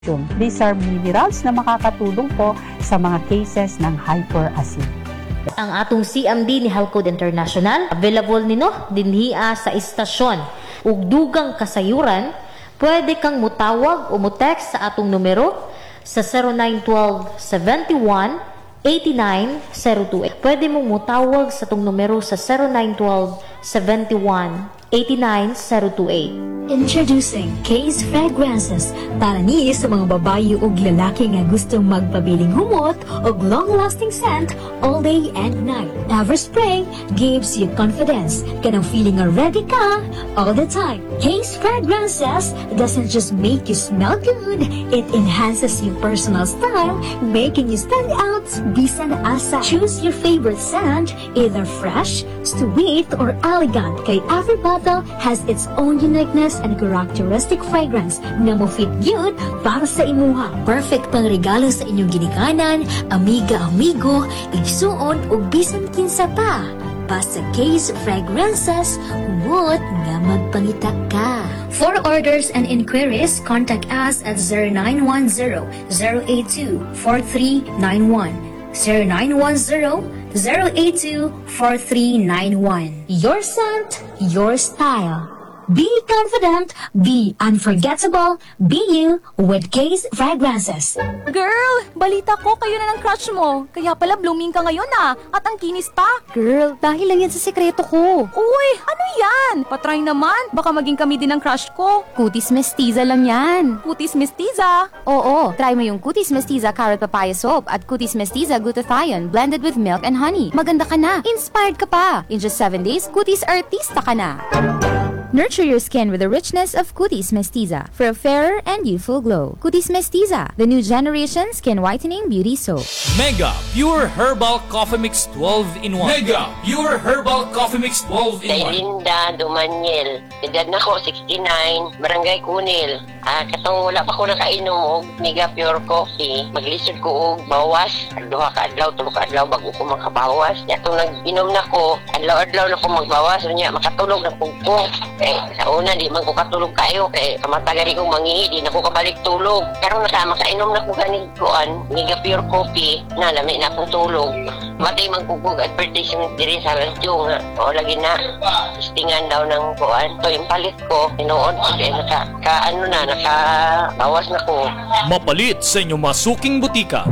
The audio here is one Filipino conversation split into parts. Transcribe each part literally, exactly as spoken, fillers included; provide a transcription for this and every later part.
These are minerals na makakatulong po sa mga cases ng hyperacid. Ang atong C M D ni Halcod International, available nino dinhiya sa istasyon. Ug dugang kasayuran, pwede kang mutawag o mutext sa atong numero sa zero nine one two, seven one, eight nine zero two eight. Pwede mong mutawag sa atong numero sa zero nine one two, seven one, eight nine zero two eight. Introducing Case Fragrances para ni sa mga babayi ug lalaki nga gustong magpabiling humot ug long-lasting scent all day and night. Everspray gives you confidence. Kanang feeling nga ready ka all the time. Case Fragrances doesn't just make you smell good, it enhances your personal style, making you stand out bisan asa. Choose your favorite scent, either fresh, sweet, or elegant. Kay every bottle has its own uniqueness and characteristic fragrance nga mo fit good para sa imuha. Perfect pang regalo sa inyong ginikanan, amiga-amigo, igsuon o bisan kinsa pa. Basta Case Fragrances, humot nga magpangita ka. For orders and inquiries, contact us at zero nine one zero, zero eight two, four three nine one. zero nine one zero, zero eight two, four three nine one. Your scent, your style. Be confident, be unforgettable, be you with Case Fragrances. Girl, balita ko kayo na ng crush mo. Kaya pala blooming ka ngayon ah, at ang kinis pa. Girl, dahil lang yan sa sekreto ko. Uy, ano yan? Patry naman, baka maging kami din ang crush ko. Cutis Mestiza lang yan. Cutis Mestiza. Oo, try mo yung Cutis Mestiza Carrot Papaya Soap at Cutis Mestiza Glutathione blended with milk and honey. Maganda ka na, inspired ka pa. In just seven days, Cutis Artista ka na. Nurture your skin with the richness of Cutis Mestiza for a fairer and youthful glow. Cutis Mestiza, the new generation skin whitening beauty soap. Mega Pure Herbal Coffee Mix twelve in one. Mega Pure Herbal Coffee Mix twelve in Kay one. Linda Dumaniel. Edad na ko, sixty-nine, Barangay Kunil. Ah, katong wala pa ko nakainom og Mega Pure Coffee. Maglisod ko og bawas. Duha ka adlaw, tulo ka adlaw bago ko makabawas. Yatong nag-inom na ko, adlaw-adlaw na ko magbawas. Nya makatulog na po ko. Eh, sa una, di man ko katulog kayo. Eh, kamatagari kong mangihi, di na ko kabalik tulog. Pero nasa makainom na ko ganit koan, Mega Pure Coffee, na lamig na akong tulog. Matay magkukog advertisement diri sa radyo nga. O, lagi na. Istingan daw ng koan. So, yung palit ko, tinuod ko. Eh, naka, ka, ano na, naka, bawas na ko. Mapalit sa inyong masuking butika.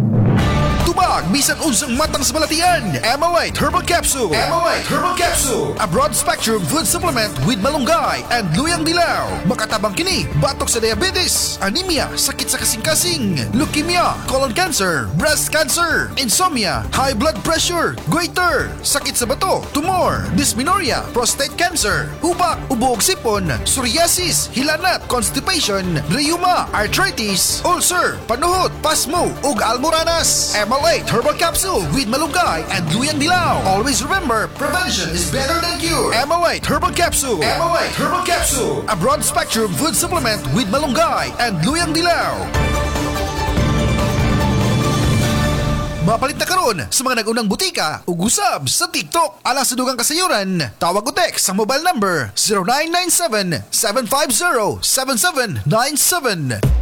Tubag, bisan unsang matang sa balatian. Emma White Herbal Capsule. Emma White Herbal Capsule. A broad spectrum food supplement with malunggay and luyang dilaw. Makatabang kini, batok sa diabetes, anemia, sakit sa kasing-kasing, leukemia, colon cancer, breast cancer, insomnia, high blood pressure, goiter, sakit sa bato, tumor, dysmenorrhea, prostate cancer, hubak, ubog sipon, psoriasis, hilanat, constipation, rheuma, arthritis, ulcer, panuhot, pasmo, ug almoranas. Emma White Herbal Capsule with malunggay and luyang dilaw. Always remember, prevention is better than cure. Emma White Herbal Capsule. Emma White Herbal Capsule. A broad spectrum food supplement with malunggay and luyang dilaw. Mapalit na karon sa mga nag-unang butika ug usab sa TikTok. Alang sa dugang kasayuran, tawag o text sa mobile number zero nine nine seven, seven five zero, seven seven nine seven.